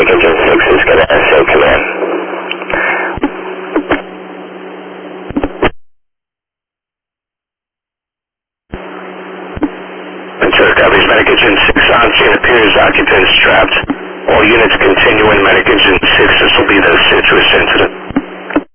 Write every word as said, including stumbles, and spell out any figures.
Medic Engine six is going to S O command. Ventura copies. Medic Engine six on scene appears occupants trapped. All units continue in Medic Engine six. This will be the Citrus incident.